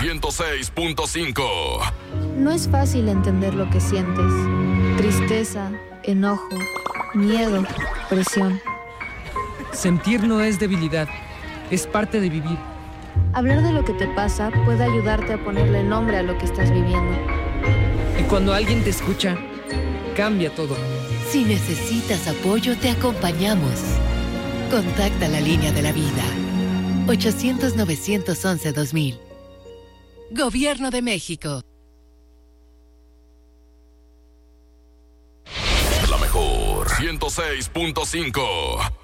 106.5. No es fácil entender lo que sientes. Tristeza, enojo, miedo, presión. Sentir no es debilidad, es parte de vivir. Hablar de lo que te pasa puede ayudarte a ponerle nombre a lo que estás viviendo. Y cuando alguien te escucha, cambia todo. Si necesitas apoyo, te acompañamos. Contacta la línea de la vida. 800-911-2000. Gobierno de México. La mejor 106.5.